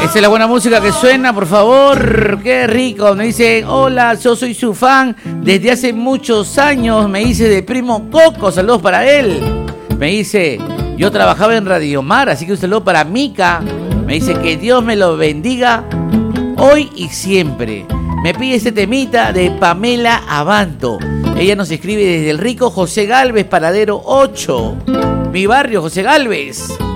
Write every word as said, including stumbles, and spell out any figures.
Esa es la buena música que suena, por favor. Qué rico. Me dice, hola, yo soy su fan desde hace muchos años. Me dice de Primo Coco, saludos para él. Me dice, yo trabajaba en Radio Mar, así que un saludo para Mica. Me dice que Dios me lo bendiga hoy y siempre. Me pide este temita de Pamela Abanto. Ella nos escribe desde el rico José Gálvez, paradero ocho. Mi barrio, José Gálvez.